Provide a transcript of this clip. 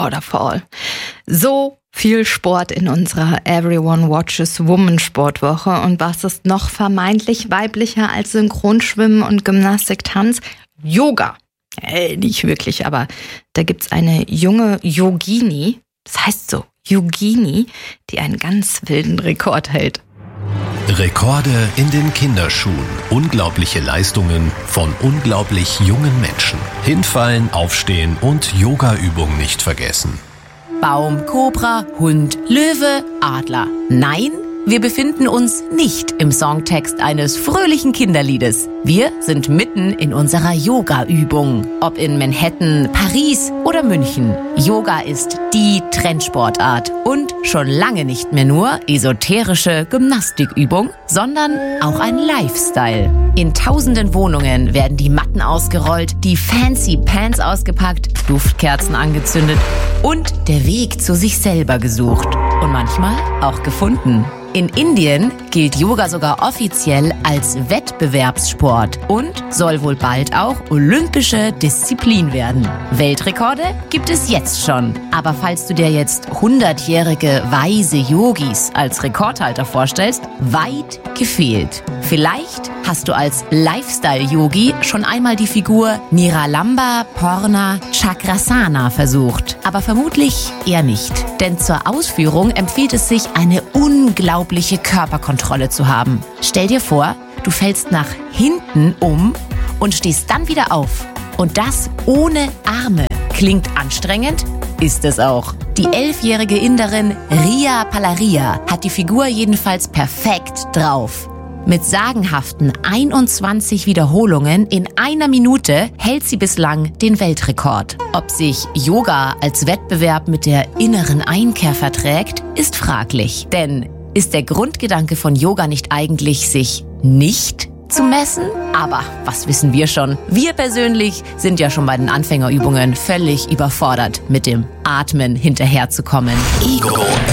Waterfall. So viel Sport in unserer Everyone Watches Woman Sportwoche. Und was ist noch vermeintlich weiblicher als Synchronschwimmen und Gymnastik-Tanz? Yoga. Nicht wirklich, aber da gibt's eine junge Yogini, das heißt so, Yogini, die einen ganz wilden Rekord hält. Rekorde in den Kinderschuhen. Unglaubliche Leistungen von unglaublich jungen Menschen. Hinfallen, aufstehen und Yoga-Übungen nicht vergessen. Baum, Kobra, Hund, Löwe, Adler. Nein, wir befinden uns nicht im Songtext eines fröhlichen Kinderliedes. Wir sind mitten in unserer Yoga-Übung. Ob in Manhattan, Paris oder München. Yoga ist die Trendsportart und schon lange nicht mehr nur esoterische Gymnastikübung, sondern auch ein Lifestyle. In tausenden Wohnungen werden die Matten ausgerollt, die fancy Pants ausgepackt, Duftkerzen angezündet und der Weg zu sich selber gesucht. Und manchmal auch gefunden. In Indien gilt Yoga sogar offiziell als Wettbewerbssport und soll wohl bald auch olympische Disziplin werden. Weltrekorde gibt es jetzt schon. Aber falls du dir jetzt 100-jährige weise Yogis als Rekordhalter vorstellst, weit gefehlt. Vielleicht hast du als Lifestyle-Yogi schon einmal die Figur Niralamba Porna Chakrasana versucht. Aber vermutlich eher nicht. Denn zur Ausführung empfiehlt es sich, eine unglaubliche Körperkontrolle zu haben. Stell dir vor, du fällst nach hinten um und stehst dann wieder auf. Und das ohne Arme. Klingt anstrengend? Ist es auch. Die 11-jährige Inderin Ria Palaria hat die Figur jedenfalls perfekt drauf. Mit sagenhaften 21 Wiederholungen in einer Minute hält sie bislang den Weltrekord. Ob sich Yoga als Wettbewerb mit der inneren Einkehr verträgt, ist fraglich. Denn ist der Grundgedanke von Yoga nicht eigentlich, sich nicht zu messen? Aber was wissen wir schon? Wir persönlich sind ja schon bei den Anfängerübungen völlig überfordert, mit dem Atmen hinterherzukommen. Ego